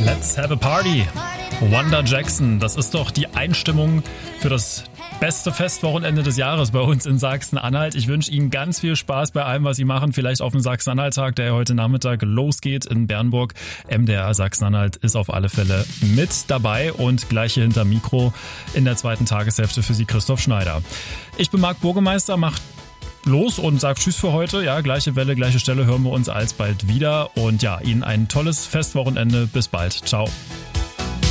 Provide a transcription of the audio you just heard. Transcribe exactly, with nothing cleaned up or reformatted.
Let's have a party. Wanda Jackson, das ist doch die Einstimmung für das beste Festwochenende des Jahres bei uns in Sachsen-Anhalt. Ich wünsche Ihnen ganz viel Spaß bei allem, was Sie machen. Vielleicht auf dem Sachsen-Anhalt-Tag, der heute Nachmittag losgeht in Bernburg. M D R Sachsen-Anhalt ist auf alle Fälle mit dabei und gleich hier hinter Mikro in der zweiten Tageshälfte für Sie Christoph Schneider. Ich bin Marc Burgemeister, macht los und sagt Tschüss für heute. Ja, gleiche Welle, gleiche Stelle, hören wir uns alsbald wieder. Und ja, Ihnen ein tolles Festwochenende. Bis bald. Ciao.